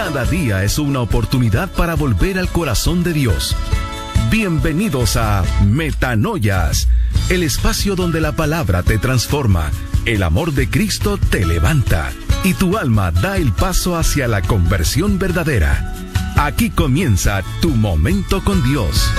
Cada día es una oportunidad para volver al corazón de Dios. Bienvenidos a Metanoias, el espacio donde la palabra te transforma, el amor de Cristo te levanta y tu alma da el paso hacia la conversión verdadera. Aquí comienza tu momento con Dios.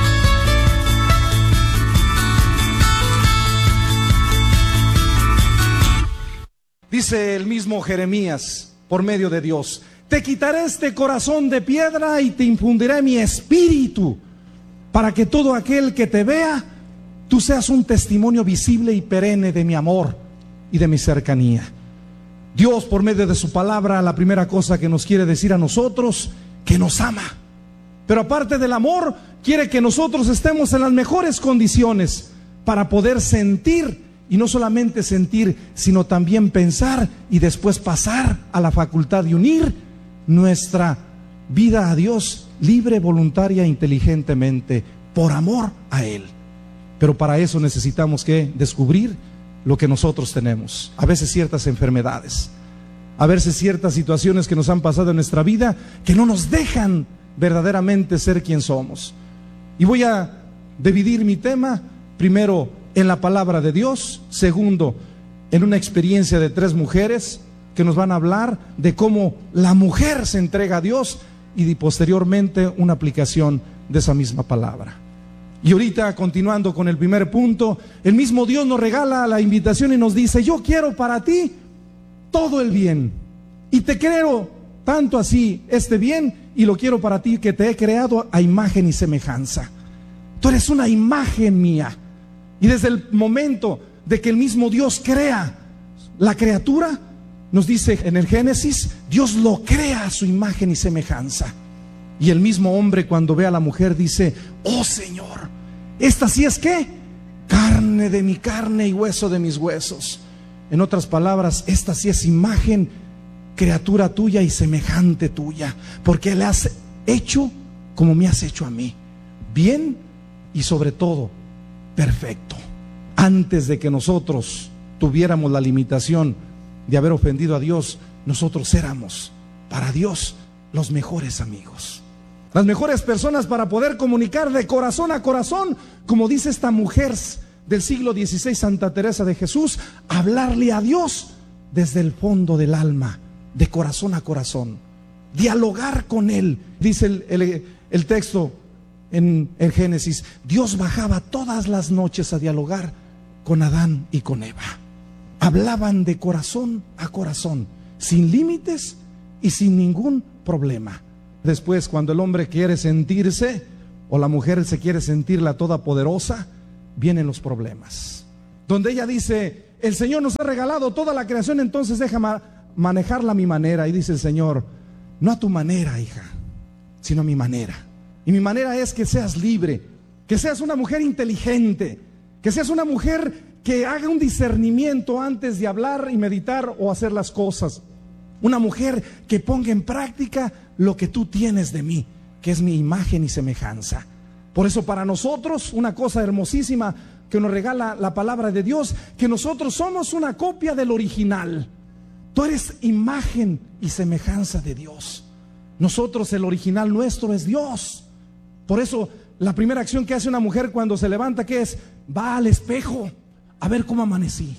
Dice el mismo Jeremías, por medio de Dios: te quitaré este corazón de piedra y te infundiré mi espíritu, para que todo aquel que te vea, tú seas un testimonio visible y perenne de mi amor y de mi cercanía. Dios, por medio de su palabra, la primera cosa que nos quiere decir a nosotros, que nos ama. Pero aparte del amor, quiere que nosotros estemos en las mejores condiciones para poder sentir, y no solamente sentir, sino también pensar y después pasar a la facultad de unir nuestra vida a Dios libre, voluntaria e inteligentemente, por amor a Él. Pero para eso necesitamos que descubrir lo que nosotros tenemos. A veces ciertas enfermedades, a veces ciertas situaciones que nos han pasado en nuestra vida que no nos dejan verdaderamente ser quien somos. Y voy a dividir mi tema, primero en la palabra de Dios, segundo en una experiencia de 3 mujeres que nos van a hablar de cómo la mujer se entrega a Dios, y posteriormente una aplicación de esa misma palabra. Y ahorita, continuando con el primer punto, el mismo Dios nos regala la invitación y nos dice: yo quiero para ti todo el bien, y te creo tanto así este bien, y lo quiero para ti, que te he creado a imagen y semejanza. Tú eres una imagen mía. Y desde el momento de que el mismo Dios crea la criatura, nos dice en el Génesis, Dios lo crea a su imagen y semejanza. Y el mismo hombre, cuando ve a la mujer, dice: oh Señor, esta sí es ¿qué? Carne de mi carne y hueso de mis huesos. En otras palabras, esta sí es imagen, criatura tuya y semejante tuya, porque le has hecho como me has hecho a mí, bien y sobre todo perfecto. Antes de que nosotros tuviéramos la limitación de haber ofendido a Dios, nosotros éramos para Dios los mejores amigos, las mejores personas para poder comunicar de corazón a corazón, como dice esta mujer del siglo XVI, Santa Teresa de Jesús, hablarle a Dios desde el fondo del alma, de corazón a corazón, dialogar con Él. Dice el texto en el Génesis: Dios bajaba todas las noches a dialogar con Adán y con Eva. Hablaban de corazón a corazón, sin límites y sin ningún problema. Después, cuando el hombre quiere sentirse, o la mujer se quiere sentir la todopoderosa, vienen los problemas. Donde ella dice: el Señor nos ha regalado toda la creación, entonces déjame manejarla a mi manera. Y dice el Señor: no a tu manera, hija, sino a mi manera. Y mi manera es que seas libre, que seas una mujer inteligente, que seas una mujer que haga un discernimiento antes de hablar y meditar o hacer las cosas. Una mujer que ponga en práctica lo que tú tienes de mí, que es mi imagen y semejanza. Por eso, para nosotros, una cosa hermosísima que nos regala la palabra de Dios, que nosotros somos una copia del original. Tú eres imagen y semejanza de Dios. Nosotros, el original nuestro es Dios. Por eso, la primera acción que hace una mujer cuando se levanta, ¿qué es? Va al espejo a ver cómo amanecí.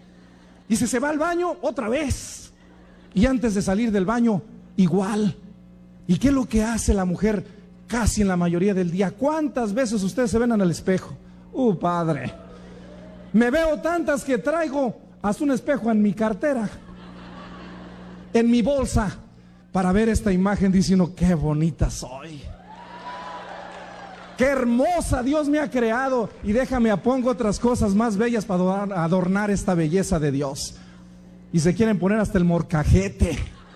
Y se va al baño otra vez. Y antes de salir del baño, igual. ¿Y qué es lo que hace la mujer casi en la mayoría del día? ¿Cuántas veces ustedes se ven en el espejo? Padre, me veo tantas que traigo hasta un espejo en mi cartera, en mi bolsa, para ver esta imagen diciendo: qué bonita soy, qué hermosa Dios me ha creado, y déjame pongo otras cosas más bellas para adornar esta belleza de Dios. Y se quieren poner hasta el molcajete,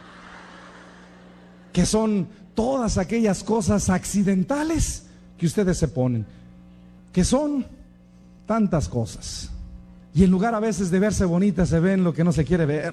que son todas aquellas cosas accidentales que ustedes se ponen, que son tantas cosas, y en lugar a veces de verse bonita, se ven lo que no se quiere ver.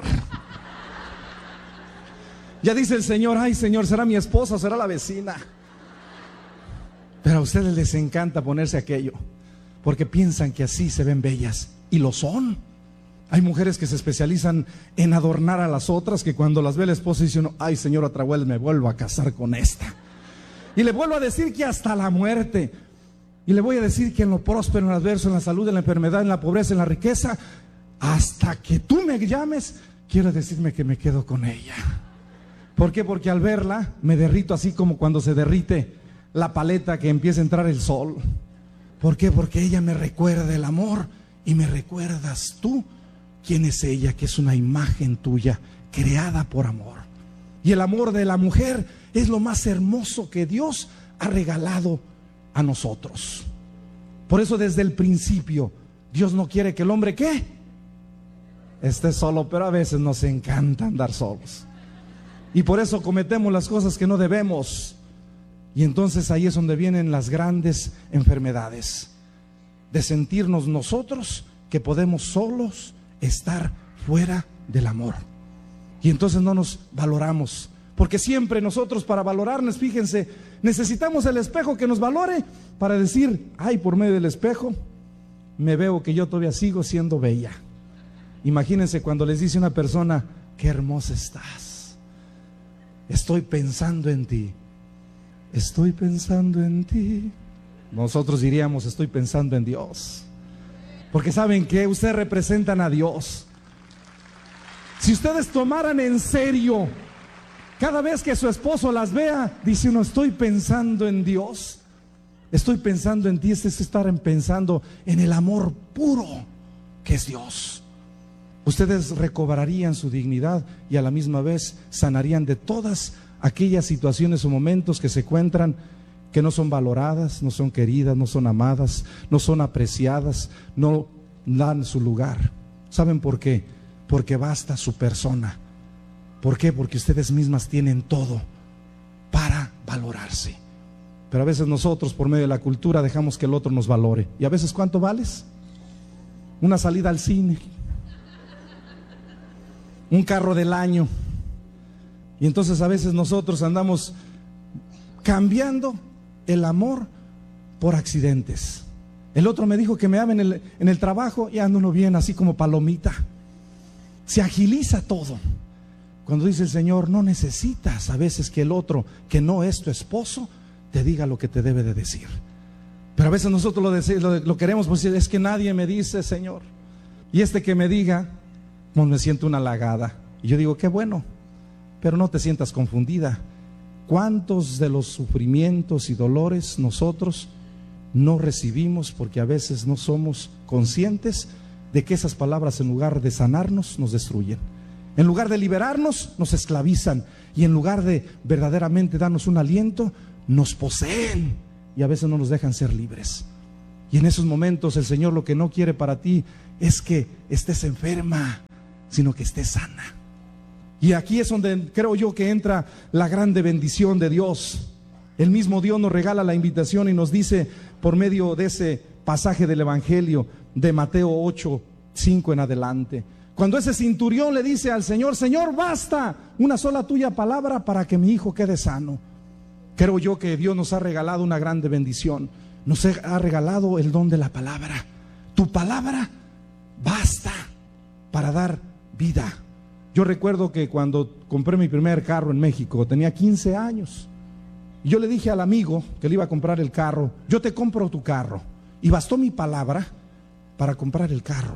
Ya dice el Señor: ay Señor, ¿será mi esposa o será la vecina? Pero a ustedes les encanta ponerse aquello, porque piensan que así se ven bellas, y lo son. Hay mujeres que se especializan en adornar a las otras, que cuando las ve el esposo dice uno, ay señor, otra vez me vuelvo a casar con esta. Y le vuelvo a decir que hasta la muerte. Y le voy a decir que en lo próspero, en lo adverso, en la salud, en la enfermedad, en la pobreza, en la riqueza, hasta que tú me llames, quiero decirme que me quedo con ella. ¿Por qué? Porque al verla me derrito así como cuando se derrite la paleta que empieza a entrar el sol. ¿Por qué? Porque ella me recuerda el amor y me recuerdas tú quién es ella, que es una imagen tuya creada por amor. Y el amor de la mujer es lo más hermoso que Dios ha regalado a nosotros. Por eso desde el principio Dios no quiere que el hombre ¿qué? Esté solo, pero a veces nos encanta andar solos. Y por eso cometemos las cosas que no debemos. Y entonces ahí es donde vienen las grandes enfermedades, de sentirnos nosotros que podemos solos estar fuera del amor. Y entonces no nos valoramos, porque siempre nosotros para valorarnos, fíjense, necesitamos el espejo que nos valore para decir, ay, por medio del espejo me veo que yo todavía sigo siendo bella. Imagínense cuando les dice una persona, qué hermosa estás, estoy pensando en ti, estoy pensando en ti. Nosotros diríamos, estoy pensando en Dios. Porque ¿saben qué? Ustedes representan a Dios. Si ustedes tomaran en serio, cada vez que su esposo las vea, dice uno, estoy pensando en Dios, estoy pensando en ti. Este es estar pensando en el amor puro que es Dios. Ustedes recobrarían su dignidad y a la misma vez sanarían de todas aquellas situaciones o momentos que se encuentran que no son valoradas, no son queridas, no son amadas, no son apreciadas, no dan su lugar. ¿Saben por qué? Porque basta su persona. ¿Por qué? Porque ustedes mismas tienen todo para valorarse. Pero a veces nosotros por medio de la cultura dejamos que el otro nos valore. ¿Y a veces cuánto vales? Una salida al cine, un carro del año. Y entonces a veces nosotros andamos cambiando el amor por accidentes. El otro me dijo que me ama en el trabajo y anda uno bien así como palomita. Se agiliza todo. Cuando dice el Señor, no necesitas a veces que el otro, que no es tu esposo, te diga lo que te debe de decir. Pero a veces nosotros lo queremos por decir, es que nadie me dice, Señor. Y este que me diga, pues me siento una halagada. Y yo digo, qué bueno, pero no te sientas confundida. ¿Cuántos de los sufrimientos y dolores nosotros no recibimos porque a veces no somos conscientes de que esas palabras, en lugar de sanarnos, nos destruyen? En lugar de liberarnos, nos esclavizan. Y en lugar de verdaderamente darnos un aliento, nos poseen y a veces no nos dejan ser libres. Y en esos momentos el Señor lo que no quiere para ti es que estés enferma, sino que estés sana. Y aquí es donde creo yo que entra la grande bendición de Dios. El mismo Dios nos regala la invitación y nos dice por medio de ese pasaje del Evangelio de Mateo 8:5 en adelante. Cuando ese centurión le dice al Señor, Señor, basta una sola tuya palabra para que mi hijo quede sano. Creo yo que Dios nos ha regalado una grande bendición. Nos ha regalado el don de la palabra. Tu palabra basta para dar vida. Yo recuerdo que cuando compré mi primer carro en México, tenía 15 años. Y yo le dije al amigo que le iba a comprar el carro, yo te compro tu carro. Y bastó mi palabra para comprar el carro.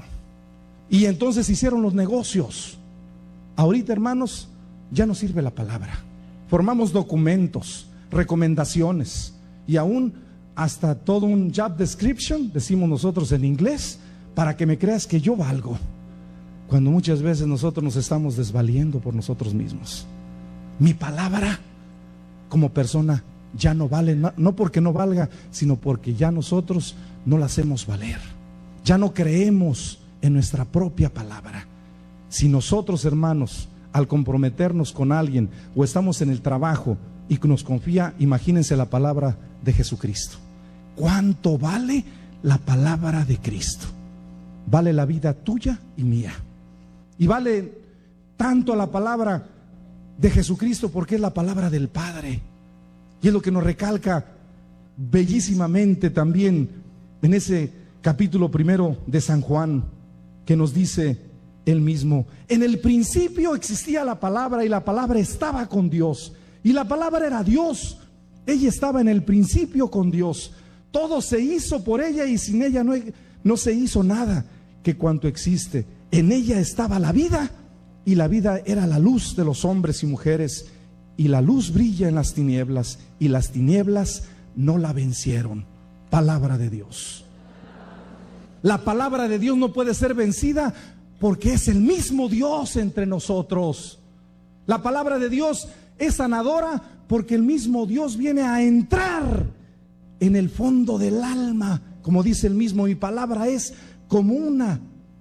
Y entonces hicieron los negocios. Ahorita, hermanos, ya no sirve la palabra. Formamos documentos, recomendaciones y aún hasta todo un job description, decimos nosotros en inglés, para que me creas que yo valgo. Cuando muchas veces nosotros nos estamos desvaliendo por nosotros mismos. Mi palabra como persona ya no vale, no porque no valga, sino porque ya nosotros no la hacemos valer. Ya no creemos en nuestra propia palabra. Si nosotros, hermanos, al comprometernos con alguien o estamos en el trabajo y que nos confía, imagínense la palabra de Jesucristo. ¿Cuánto vale la palabra de Cristo? Vale la vida tuya y mía. Y vale tanto la palabra de Jesucristo porque es la palabra del Padre. Y es lo que nos recalca bellísimamente también en ese capítulo 1 de San Juan, que nos dice el mismo. En el principio existía la palabra y la palabra estaba con Dios. Y la palabra era Dios. Ella estaba en el principio con Dios. Todo se hizo por ella y sin ella no se hizo nada que cuanto existe. En ella estaba la vida y la vida era la luz de los hombres y mujeres. Y la luz brilla en las tinieblas y las tinieblas no la vencieron. Palabra de Dios. La palabra de Dios no puede ser vencida porque es el mismo Dios entre nosotros. La palabra de Dios es sanadora porque el mismo Dios viene a entrar en el fondo del alma. Como dice el mismo, mi palabra es como una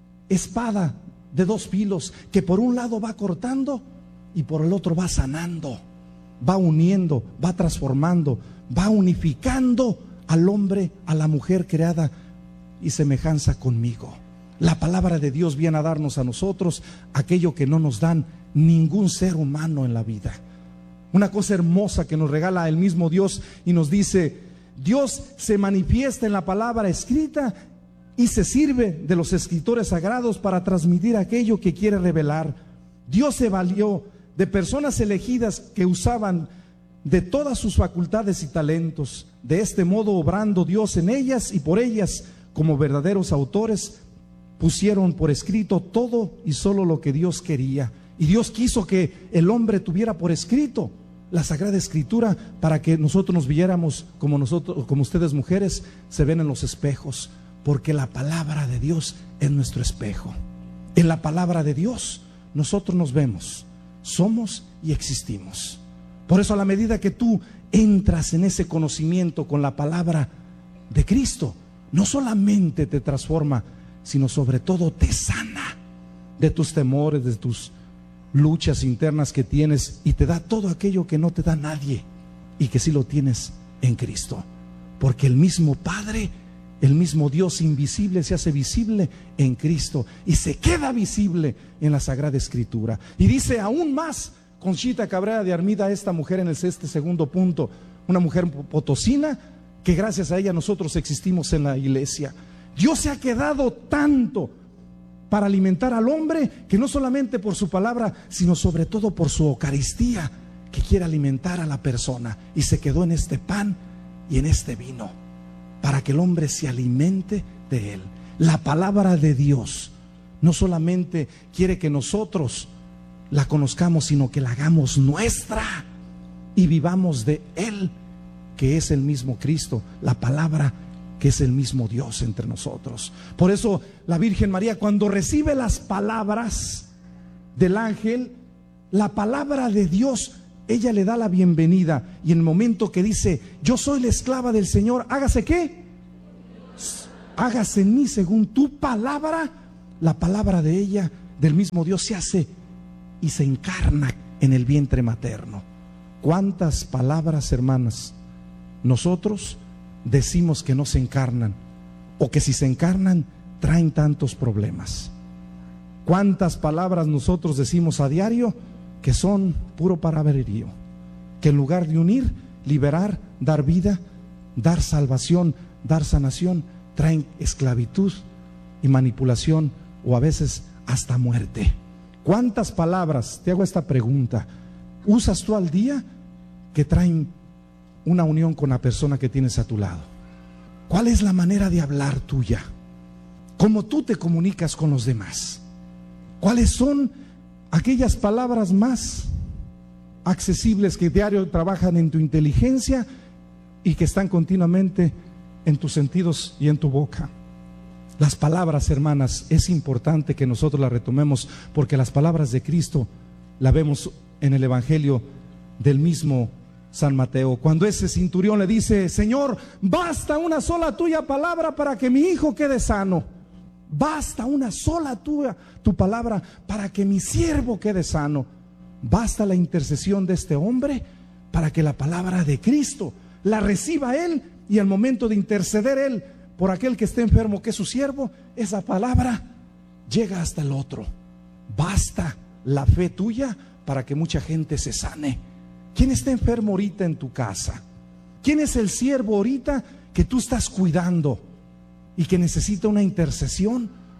espada de dos filos que por un lado va cortando y por el otro va sanando, va uniendo, va transformando, va unificando al hombre, a la mujer creada y semejanza conmigo. La palabra de Dios viene a darnos a nosotros aquello que no nos dan ningún ser humano en la vida. Una cosa hermosa que nos regala el mismo Dios y nos dice: Dios se manifiesta en la palabra escrita y se sirve de los escritores sagrados para transmitir aquello que quiere revelar. Dios se valió de personas elegidas que usaban de todas sus facultades y talentos. De este modo, obrando Dios en ellas y por ellas, como verdaderos autores, pusieron por escrito todo y solo lo que Dios quería. Y Dios quiso que el hombre tuviera por escrito la Sagrada Escritura para que nosotros nos viéramos como ustedes mujeres se ven en los espejos, porque la palabra de Dios es nuestro espejo. En la palabra de Dios nosotros nos vemos, somos y existimos. Por eso, a la medida que tú entras en ese conocimiento con la palabra de Cristo, no solamente te transforma, sino sobre todo te sana de tus temores, de tus luchas internas que tienes, y te da todo aquello que no te da nadie y que sí lo tienes en Cristo. Porque el mismo Padre, el mismo Dios invisible se hace visible en Cristo y se queda visible en la Sagrada Escritura. Y dice aún más Conchita Cabrera de Armida, esta mujer en este segundo punto, una mujer potosina que gracias a ella nosotros existimos en la iglesia. Dios se ha quedado tanto para alimentar al hombre que no solamente por su palabra, sino sobre todo por su Eucaristía, que quiere alimentar a la persona, y se quedó en este pan y en este vino para que el hombre se alimente de él. La palabra de Dios no solamente quiere que nosotros la conozcamos, sino que la hagamos nuestra y vivamos de él, que es el mismo Cristo, la palabra que es el mismo Dios entre nosotros. Por eso la Virgen María, cuando recibe las palabras del ángel, la palabra de Dios, ella le da la bienvenida, y en el momento que dice: yo soy la esclava del Señor, hágase ¿qué? Hágase en mí según tu palabra. La palabra de ella, del mismo Dios, se hace y se encarna en el vientre materno. ¿Cuántas palabras, hermanas, nosotros decimos que no se encarnan, o que si se encarnan traen tantos problemas? ¿Cuántas palabras nosotros decimos a diario que son puro palabrerío, que en lugar de unir, liberar, dar vida, dar salvación, dar sanación, traen esclavitud y manipulación, o a veces hasta muerte? ¿Cuántas palabras, te hago esta pregunta, usas tú al día que traen una unión con la persona que tienes a tu lado? ¿Cuál es la manera de hablar tuya? ¿Cómo tú te comunicas con los demás? ¿Cuáles son aquellas palabras más accesibles que diario trabajan en tu inteligencia y que están continuamente en tus sentidos y en tu boca? Las palabras, hermanas, es importante que nosotros las retomemos, porque las palabras de Cristo la vemos en el Evangelio del mismo San Mateo, cuando ese centurión le dice: Señor, basta una sola tuya palabra para que mi hijo quede sano. Basta una sola tu palabra para que mi siervo quede sano. Basta la intercesión de este hombre para que la palabra de Cristo la reciba él, y al momento de interceder él por aquel que esté enfermo, que es su siervo, esa palabra llega hasta el otro. Basta la fe tuya para que mucha gente se sane. ¿Quién está enfermo ahorita en tu casa? ¿Quién es el siervo ahorita que tú estás cuidando y que necesita una intercesión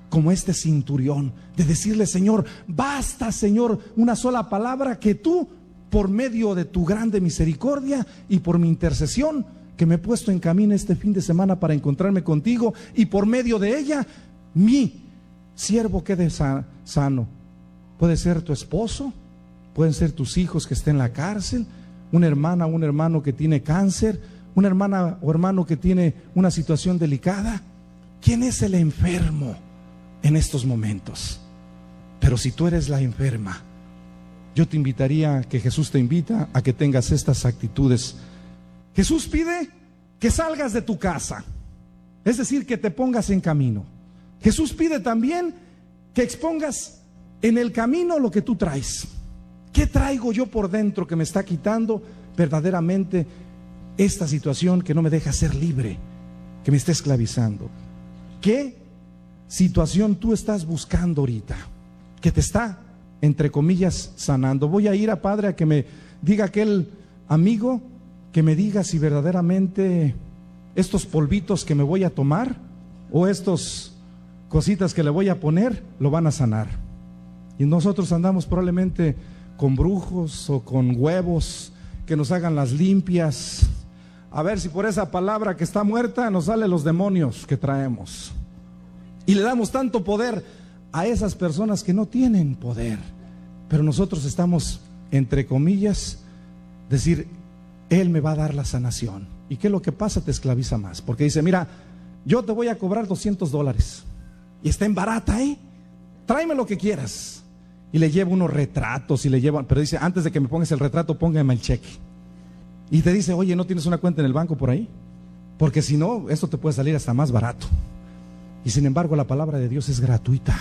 como este centurión, de decirle: Señor, basta, Señor, una sola palabra que tú, por medio de tu grande misericordia y por mi intercesión, que me he puesto en camino este fin de semana para encontrarme contigo, y por medio de ella, mi siervo quede sano. Puede ser tu esposo, pueden ser tus hijos que estén en la cárcel, una hermana o un hermano que tiene cáncer, una hermana o hermano que tiene una situación delicada. ¿Quién es el enfermo en estos momentos? Pero si tú eres la enferma, yo te invitaría, que Jesús te invita a que tengas estas actitudes. Jesús pide que salgas de tu casa, es decir, que te pongas en camino. Jesús pide también que expongas en el camino lo que tú traes. ¿Qué traigo yo por dentro que me está quitando verdaderamente esta situación que no me deja ser libre, que me está esclavizando? ¿Qué situación tú estás buscando ahorita que te está, entre comillas, sanando? Voy a ir a Padre a que me diga aquel amigo, que me diga si verdaderamente estos polvitos que me voy a tomar o estos cositas que le voy a poner lo van a sanar. Y nosotros andamos probablemente con brujos o con huevos que nos hagan las limpias, a ver si por esa palabra que está muerta nos salen los demonios que traemos. Y le damos tanto poder a esas personas que no tienen poder, pero nosotros estamos, entre comillas, decir: Él me va a dar la sanación. ¿Y qué es lo que pasa? Te esclaviza más, porque dice: mira, yo te voy a cobrar $200 y está en barata, tráeme lo que quieras. Y le lleva unos retratos y le lleva, pero dice: antes de que me pongas el retrato, póngame el cheque. Y te dice: oye, ¿no tienes una cuenta en el banco por ahí? Porque si no, esto te puede salir hasta más barato. Y sin embargo, la palabra de Dios es gratuita.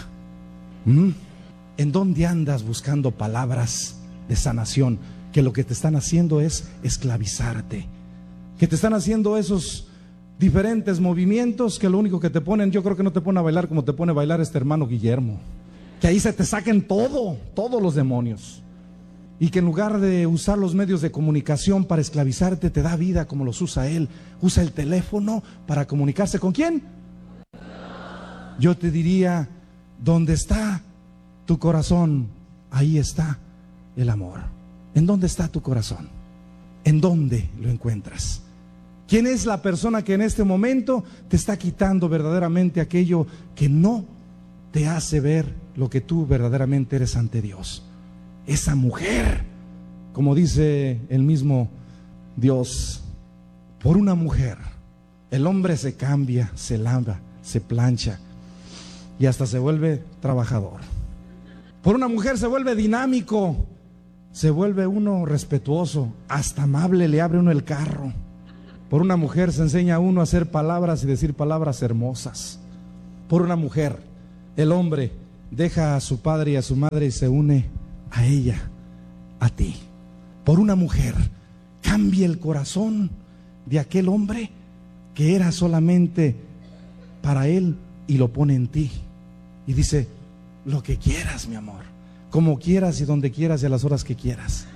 ¿En dónde andas buscando palabras de sanación? Que lo que te están haciendo es esclavizarte, que te están haciendo esos diferentes movimientos que lo único que te ponen, yo creo que no te pone a bailar como te pone a bailar este hermano Guillermo, que ahí se te saquen todos los demonios, y que en lugar de usar los medios de comunicación para esclavizarte, te da vida como los usa él. Usa el teléfono para comunicarse ¿con quién? Yo te diría: ¿dónde está tu corazón? Ahí está el amor. ¿En dónde está tu corazón? ¿En dónde lo encuentras? ¿Quién es la persona que en este momento te está quitando verdaderamente aquello que no te hace ver lo que tú verdaderamente eres ante Dios? Esa mujer, como dice el mismo Dios, por una mujer el hombre se cambia, se lava, se plancha y hasta se vuelve trabajador. Por una mujer se vuelve dinámico, se vuelve uno respetuoso, hasta amable, le abre uno el carro. Por una mujer se enseña a uno a hacer palabras y decir palabras hermosas. Por una mujer el hombre deja a su padre y a su madre y se une a ella, a ti. Por una mujer cambia el corazón de aquel hombre que era solamente para él y lo pone en ti. Y dice: lo que quieras, mi amor, como quieras y donde quieras y a las horas que quieras.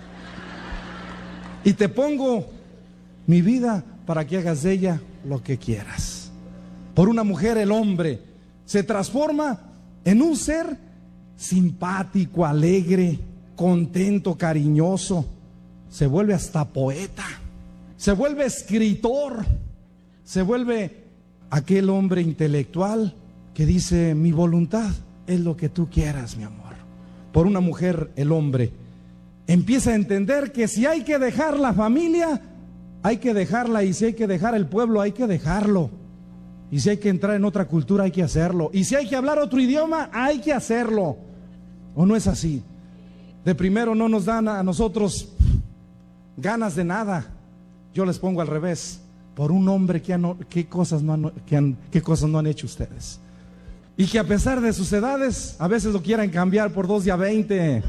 Y te pongo mi vida para que hagas de ella lo que quieras. Por una mujer el hombre se transforma en un ser simpático, alegre, contento, cariñoso. Se vuelve hasta poeta, se vuelve escritor, se vuelve aquel hombre intelectual que dice: mi voluntad es lo que tú quieras, mi amor. Por una mujer el hombre empieza a entender que si hay que dejar la familia, hay que dejarla, y si hay que dejar el pueblo, hay que dejarlo, y si hay que entrar en otra cultura, hay que hacerlo, y si hay que hablar otro idioma, hay que hacerlo. ¿O no es así? De primero no nos dan a nosotros ganas de nada. Yo les pongo al revés: por un hombre ¿qué cosas no han hecho ustedes? Y que a pesar de sus edades, a veces lo quieran cambiar por 2 de a 20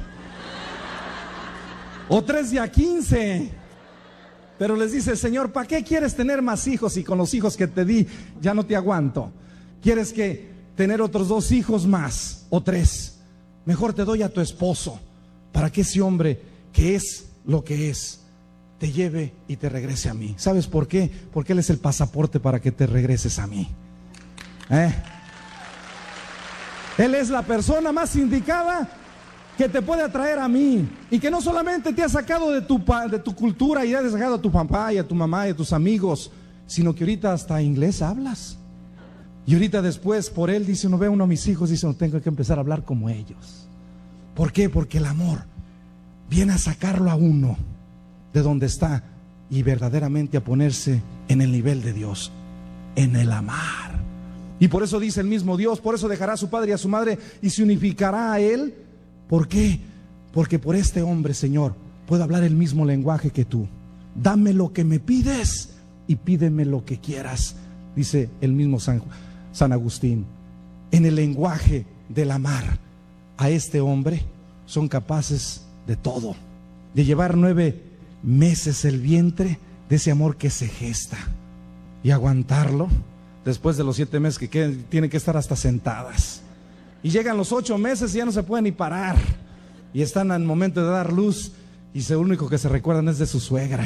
o 3 de a 15. Pero les dice: Señor, ¿para qué quieres tener más hijos si con los hijos que te di ya no te aguanto? ¿Quieres que tener otros 2 hijos más o 3? Mejor te doy a tu esposo, para que ese hombre que es lo que es te lleve y te regrese a mí. ¿Sabes por qué? Porque él es el pasaporte para que te regreses a mí. Él es la persona más indicada que te puede atraer a mí, y que no solamente te ha sacado de tu cultura y ha sacado a tu papá y a tu mamá y a tus amigos, sino que ahorita hasta inglés hablas. Y ahorita después, por él, dice, uno ve a uno de mis hijos, dice, no, tengo que empezar a hablar como ellos. ¿Por qué? Porque el amor viene a sacarlo a uno de donde está y verdaderamente a ponerse en el nivel de Dios, en el amar. Y por eso dice el mismo Dios, por eso dejará a su padre y a su madre y se unificará a él. ¿Por qué? Porque por este hombre, Señor, puedo hablar el mismo lenguaje que tú. Dame lo que me pides y pídeme lo que quieras, dice el mismo San Agustín. En el lenguaje del amar a este hombre son capaces de todo, de llevar 9 meses el vientre de ese amor que se gesta y aguantarlo. Después de los 7 meses que quedan, tienen que estar hasta sentadas, y llegan los 8 meses y ya no se pueden ni parar, y están al momento de dar luz y lo único que se recuerdan es de su suegra.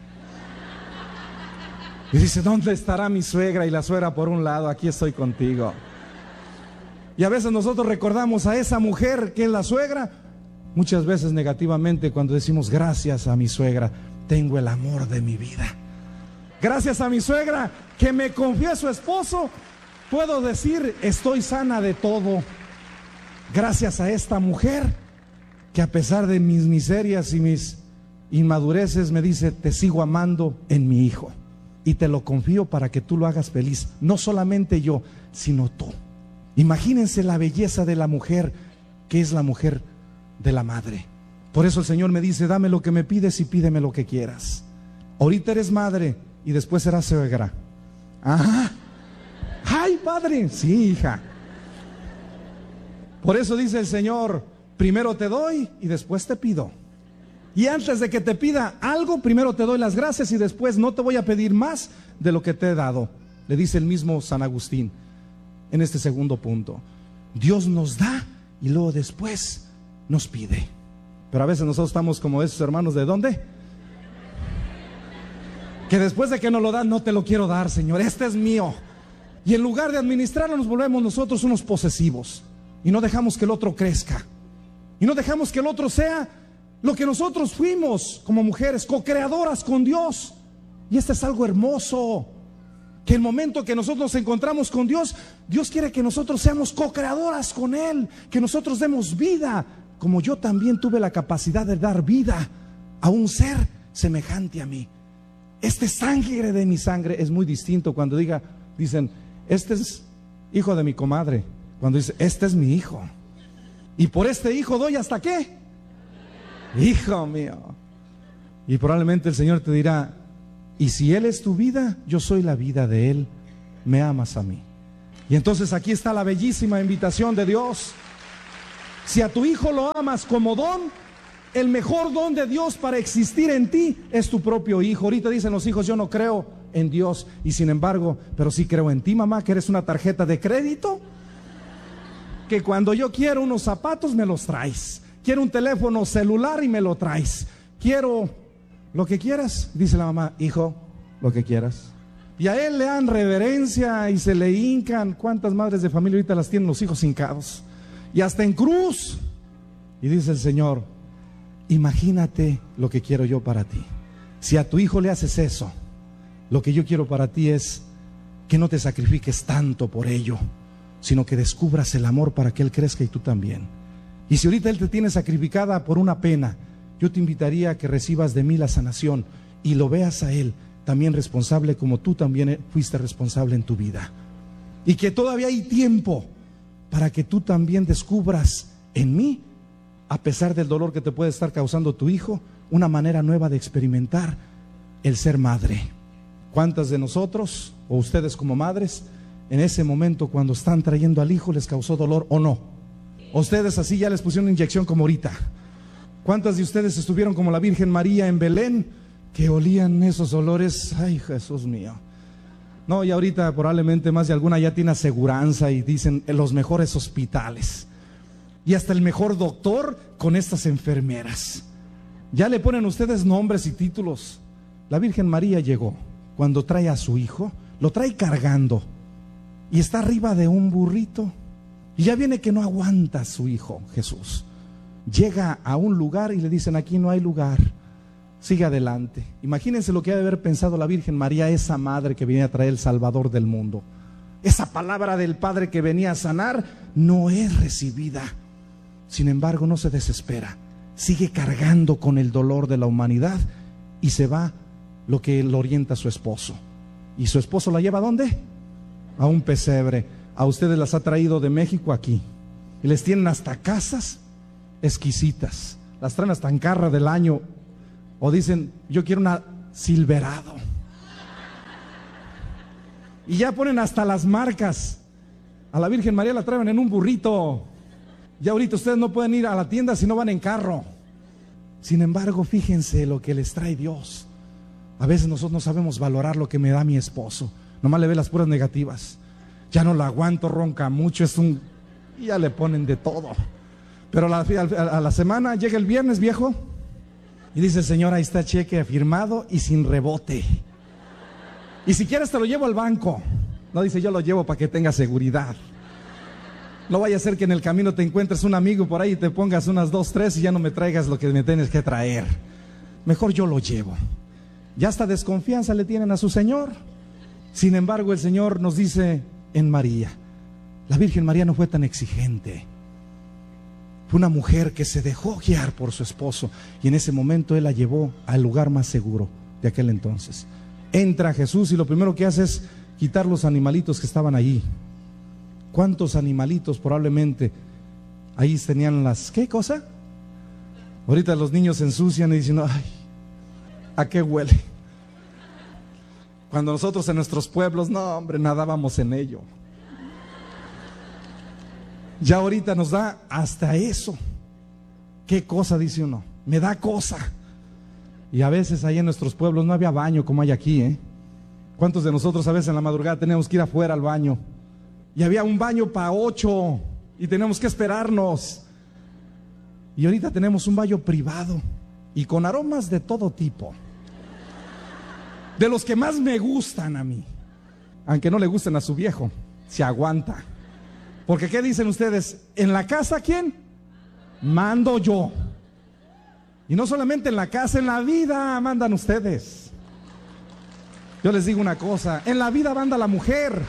Y dice, ¿dónde estará mi suegra? Y la suegra por un lado, aquí estoy contigo. Y a veces nosotros recordamos a esa mujer que es la suegra, muchas veces negativamente, cuando decimos, gracias a mi suegra, tengo el amor de mi vida. Gracias a mi suegra que me confió a su esposo, puedo decir, estoy sana de todo. Gracias a esta mujer que a pesar de mis miserias y mis inmadureces me dice, te sigo amando en mi hijo. Y te lo confío para que tú lo hagas feliz. No solamente yo, sino tú. Imagínense la belleza de la mujer, que es la mujer de la madre. Por eso el Señor me dice, dame lo que me pides y pídeme lo que quieras. Ahorita eres madre y después serás suegra. Ajá. Ay, padre. Sí, hija. Por eso dice el Señor, primero te doy y después te pido. Y antes de que te pida algo, primero te doy las gracias y después no te voy a pedir más de lo que te he dado. Le dice el mismo San Agustín en este segundo punto. Dios nos da y luego después nos pide. Pero a veces nosotros estamos como esos hermanos, ¿de dónde? Que después de que nos lo dan, no te lo quiero dar, Señor, este es mío. Y en lugar de administrarlo, nos volvemos nosotros unos posesivos. Y no dejamos que el otro crezca. Y no dejamos que el otro sea lo que nosotros fuimos como mujeres, co-creadoras con Dios. Y este es algo hermoso, que el momento que nosotros nos encontramos con Dios, Dios quiere que nosotros seamos co-creadoras con Él, que nosotros demos vida, como yo también tuve la capacidad de dar vida a un ser semejante a mí. Este sangre de mi sangre. Es muy distinto cuando dicen, este es hijo de mi comadre, cuando dice, este es mi hijo. Y por este hijo doy hasta qué. Hijo mío. Y probablemente el Señor te dirá, y si Él es tu vida, yo soy la vida de Él, me amas a mí. Y entonces aquí está la bellísima invitación de Dios. Si a tu hijo lo amas como don, el mejor don de Dios para existir en ti es tu propio hijo. Ahorita dicen los hijos, yo no creo en Dios, y sin embargo, pero sí creo en ti, mamá, que eres una tarjeta de crédito, que cuando yo quiero unos zapatos me los traes. Quiero un teléfono celular y me lo traes. Quiero lo que quieras, dice la mamá, hijo, lo que quieras. Y a él le dan reverencia y se le hincan. ¿Cuántas madres de familia ahorita las tienen los hijos hincados? Y hasta en cruz. Y dice el Señor, imagínate lo que quiero yo para ti. Si a tu hijo le haces eso, lo que yo quiero para ti es que no te sacrifiques tanto por ello, sino que descubras el amor para que él crezca y tú también. Y si ahorita él te tiene sacrificada por una pena, yo te invitaría a que recibas de mí la sanación y lo veas a él también responsable, como tú también fuiste responsable en tu vida. Y que todavía hay tiempo para que tú también descubras en mí, a pesar del dolor que te puede estar causando tu hijo, una manera nueva de experimentar el ser madre. ¿Cuántas de nosotros, o ustedes como madres, en ese momento cuando están trayendo al hijo les causó dolor o no? Ustedes así ya les pusieron una inyección como ahorita. ¿Cuántas de ustedes estuvieron como la Virgen María en Belén, que olían esos olores? Ay, Jesús mío. No, y ahorita probablemente más de alguna ya tiene aseguranza y dicen en los mejores hospitales. Y hasta el mejor doctor con estas enfermeras. Ya le ponen ustedes nombres y títulos. La Virgen María llegó cuando trae a su hijo, lo trae cargando y está arriba de un burrito. Y ya viene que no aguanta a su hijo Jesús. Llega a un lugar y le dicen: aquí no hay lugar, sigue adelante. Imagínense lo que ha de haber pensado la Virgen María, esa madre que venía a traer el Salvador del mundo. Esa palabra del Padre que venía a sanar no es recibida. Sin embargo, no se desespera, sigue cargando con el dolor de la humanidad y se va lo que lo orienta a su esposo. ¿Y su esposo la lleva a dónde? A un pesebre. A ustedes las ha traído de México aquí y les tienen hasta casas exquisitas, las traen hasta en carro del año, o dicen: yo quiero una Silverado, y ya ponen hasta las marcas. A la Virgen María la traen en un burrito. Ya ahorita ustedes no pueden ir a la tienda si no van en carro. Sin embargo, fíjense lo que les trae Dios. A veces nosotros no sabemos valorar lo que me da mi esposo, nomás le ve las puras negativas. Ya no la aguanto, ronca mucho, y ya le ponen de todo. Pero a la semana llega el viernes, viejo, y dice: Señor, ahí está cheque firmado y sin rebote. Y si quieres te lo llevo al banco. No, dice: yo lo llevo para que tenga seguridad. No vaya a ser que en el camino te encuentres un amigo por ahí y te pongas unas 2, 3 y ya no me traigas lo que me tienes que traer. Mejor yo lo llevo. Ya hasta desconfianza le tienen a su Señor. Sin embargo, el Señor nos dice en María, la Virgen María no fue tan exigente. Fue una mujer que se dejó guiar por su esposo, y en ese momento Él la llevó al lugar más seguro de aquel entonces. Entra Jesús y lo primero que hace es quitar los animalitos que estaban allí. ¿Cuántos animalitos probablemente ahí tenían las... ¿qué cosa? Ahorita los niños se ensucian y dicen: ay, ¿a qué huele? Cuando nosotros en nuestros pueblos, no hombre, nadábamos en ello. Ya ahorita nos da hasta eso. ¿Qué cosa? Dice uno, me da cosa. Y a veces ahí en nuestros pueblos no había baño como hay aquí, ¿eh? ¿Cuántos de nosotros a veces en la madrugada teníamos que ir afuera al baño? Y había un baño para 8 y tenemos que esperarnos. Y ahorita tenemos un baño privado y con aromas de todo tipo. De los que más me gustan a mí, aunque no le gusten a su viejo, se aguanta. Porque ¿qué dicen ustedes? ¿En la casa quién? Mando yo. Y no solamente en la casa, en la vida mandan ustedes. Yo les digo una cosa, en la vida manda la mujer.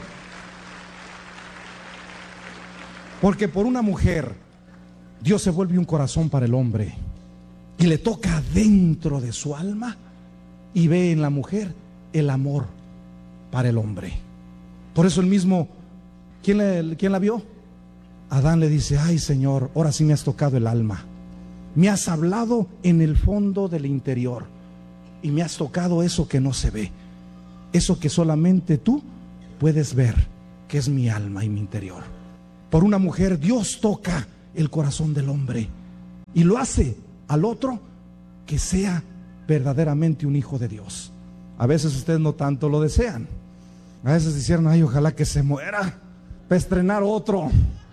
Porque por una mujer Dios se vuelve un corazón para el hombre y le toca dentro de su alma y ve en la mujer el amor para el hombre. Por eso el mismo, ¿quién la vio? Adán le dice: ay Señor, ahora sí me has tocado el alma, me has hablado en el fondo del interior y me has tocado eso que no se ve, eso que solamente tú puedes ver, que es mi alma y mi interior. Por una mujer Dios toca el corazón del hombre y lo hace al otro que sea verdaderamente un hijo de Dios. A veces ustedes no tanto lo desean. A veces dicen: ay, ojalá que se muera para estrenar otro.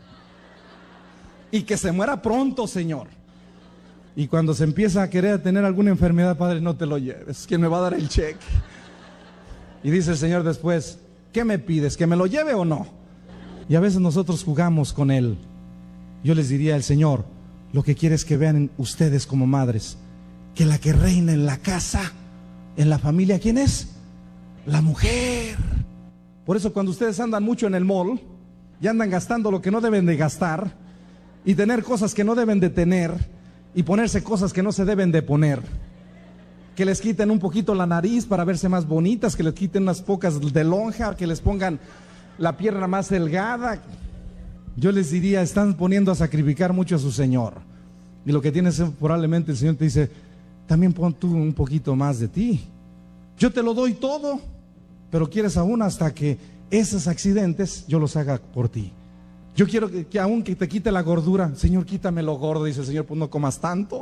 Y que se muera pronto, Señor. Y cuando se empieza a querer tener alguna enfermedad: Padre, no te lo lleves, ¿quién me va a dar el cheque? Y dice el Señor después: ¿qué me pides? ¿Que me lo lleve o no? Y a veces nosotros jugamos con Él. Yo les diría: el Señor lo que quiere es que vean ustedes como madres que la que reina en la casa, en la familia, ¿quién es? La mujer. Por eso cuando ustedes andan mucho en el mall y andan gastando lo que no deben de gastar y tener cosas que no deben de tener y ponerse cosas que no se deben de poner, que les quiten un poquito la nariz para verse más bonitas, que les quiten unas pocas de lonja, que les pongan la pierna más delgada, yo les diría: están poniendo a sacrificar mucho a su Señor. Y lo que tienes, probablemente el Señor te dice: también pon tú un poquito más de ti. Yo te lo doy todo, pero quieres aún hasta que esos accidentes yo los haga por ti. Yo quiero que aún que te quite la gordura. Señor, quítame lo gordo. Dice el Señor: pues no comas tanto.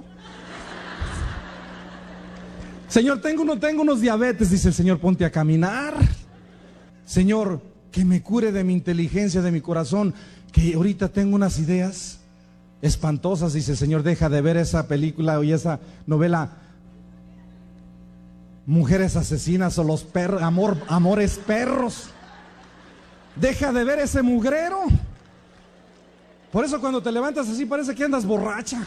Señor, tengo unos diabetes. Dice el Señor: ponte a caminar. Señor, que me cure de mi inteligencia, de mi corazón, que ahorita tengo unas ideas espantosas. Dice el Señor: deja de ver esa película y esa novela Mujeres Asesinas o los perros, Amores Perros. Deja de ver ese mugrero Por eso cuando te levantas así parece que andas borracha.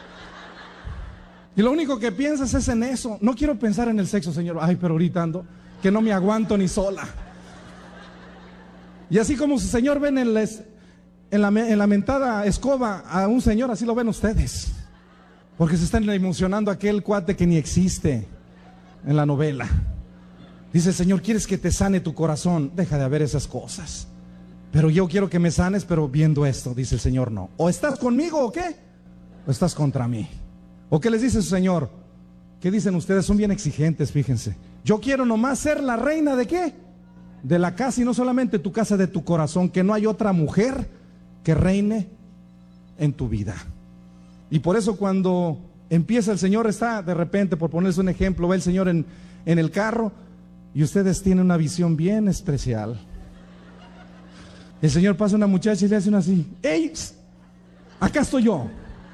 Y lo único que piensas es en eso. No quiero pensar en el sexo, Señor. Ay, pero ahorita ando, que no me aguanto ni sola. Y así como su Señor ven en la mentada escoba a un señor, así lo ven ustedes. Porque se están emocionando aquel cuate que ni existe en la novela. Dice el Señor, ¿quieres que te sane tu corazón? Deja de haber esas cosas. Pero yo quiero que me sanes, pero viendo esto, dice el Señor, no. O estás conmigo o qué, o estás contra mí. ¿O qué les dice su Señor? ¿Qué dicen ustedes? Son bien exigentes, fíjense. Yo quiero nomás ser la reina de qué, de la casa, y no solamente tu casa, de tu corazón. Que no hay otra mujer que reine en tu vida. Y por eso cuando empieza el Señor, está de repente, por ponerles un ejemplo, ve el Señor en el carro, y ustedes tienen una visión bien especial. El Señor pasa a una muchacha y le hace una así: ¡Ey! Acá estoy yo.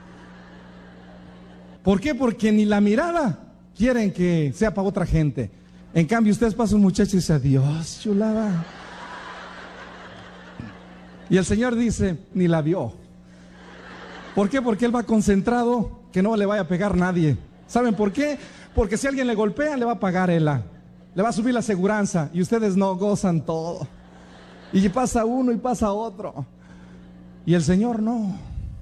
¿Por qué? Porque ni la mirada quieren que sea para otra gente. En cambio ustedes pasan un muchacho y dice: adiós, chulada. Y el Señor dice: ni la vio. ¿Por qué? Porque Él va concentrado que no le vaya a pegar nadie. ¿Saben por qué? Porque si alguien le golpea, le va a pagar Él. Le va a subir la aseguranza. Y ustedes no gozan todo. Y pasa uno y pasa otro. Y el Señor no.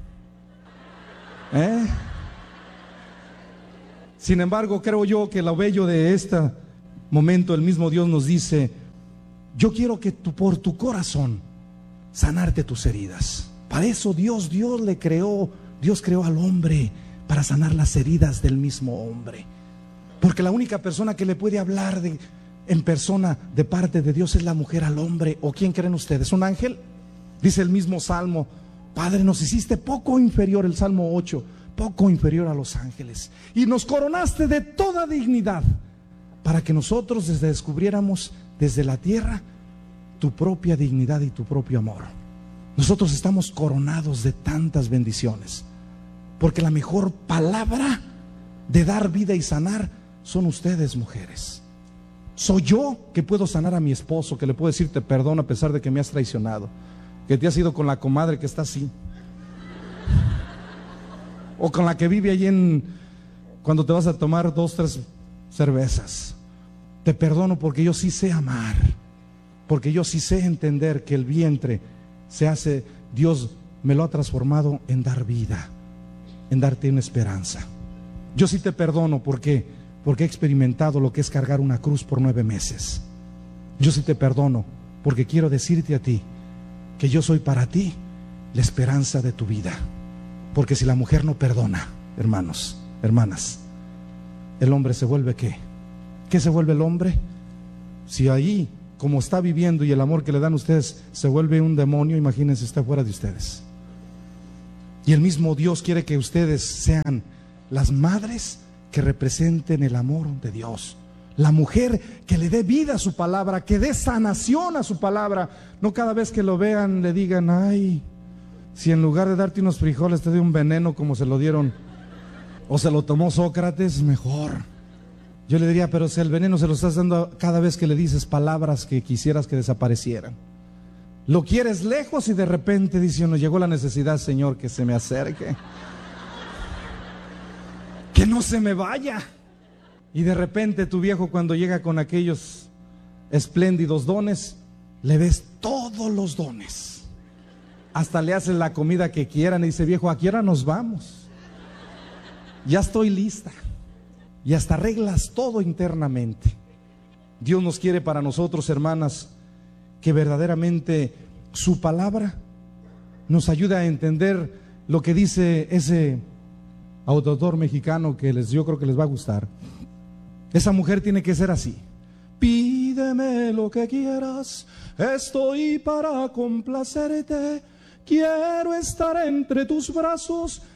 Sin embargo, creo yo que lo bello de este momento, el mismo Dios nos dice: yo quiero que por tu corazón sanarte tus heridas. Para eso Dios creó al hombre, para sanar las heridas del mismo hombre. Porque la única persona que le puede hablar en persona de parte de Dios es la mujer al hombre. ¿O quién creen ustedes? ¿Un ángel? Dice el mismo Salmo: Padre, nos hiciste poco inferior, el Salmo 8, poco inferior a los ángeles, y nos coronaste de toda dignidad, para que nosotros descubriéramos desde la tierra tu propia dignidad y tu propio amor. Nosotros estamos coronados de tantas bendiciones, porque la mejor palabra de dar vida y sanar son ustedes, mujeres. Soy yo que puedo sanar a mi esposo, que le puedo decir te perdono a pesar de que me has traicionado, que te has ido con la comadre que está así, o con la que vive allí cuando te vas a tomar 2, 3 cervezas. Te perdono porque yo sí sé amar, porque yo sí sé entender que el vientre se hace, Dios me lo ha transformado en dar vida, en darte una esperanza. Yo sí te perdono porque he experimentado lo que es cargar una cruz por 9 meses. Yo sí te perdono porque quiero decirte a ti que yo soy para ti la esperanza de tu vida. Porque si la mujer no perdona, hermanos, hermanas, el hombre se vuelve ¿qué? ¿Qué se vuelve el hombre? Si ahí, como está viviendo, y el amor que le dan a ustedes se vuelve un demonio, imagínense, está fuera de ustedes. Y el mismo Dios quiere que ustedes sean las madres que representen el amor de Dios. La mujer que le dé vida a su palabra, que dé sanación a su palabra. No cada vez que lo vean le digan: ay, si en lugar de darte unos frijoles te doy un veneno como se lo dieron o se lo tomó Sócrates, mejor. Yo le diría: pero si el veneno se lo estás dando cada vez que le dices palabras que quisieras que desaparecieran. Lo quieres lejos y de repente dice uno: llegó la necesidad, Señor, que se me acerque, que no se me vaya. Y de repente tu viejo, cuando llega con aquellos espléndidos dones, le ves todos los dones. Hasta le haces la comida que quieran y dice: viejo, ¿a qué hora nos vamos? Ya estoy lista. Y hasta arreglas todo internamente. Dios nos quiere para nosotros, hermanas, que verdaderamente su palabra nos ayude a entender lo que dice ese autor mexicano que yo creo que les va a gustar. Esa mujer tiene que ser así: pídeme lo que quieras, estoy para complacerte, quiero estar entre tus brazos